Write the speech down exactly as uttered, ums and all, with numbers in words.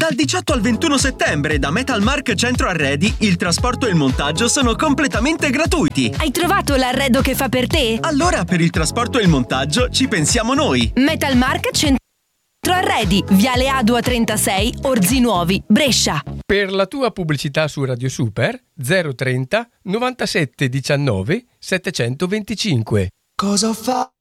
Dal diciotto al ventuno settembre da Metalmark Centro Arredi il trasporto e il montaggio sono completamente gratuiti. Hai trovato l'arredo che fa per te? Allora per il trasporto e il montaggio ci pensiamo noi. Metalmark Centro Arredi, Viale Adua trentasei, Orzinuovi, Brescia. Per la tua pubblicità su Radio Super zero trenta novantasette diciannove settecentoventicinque. Cosa fa?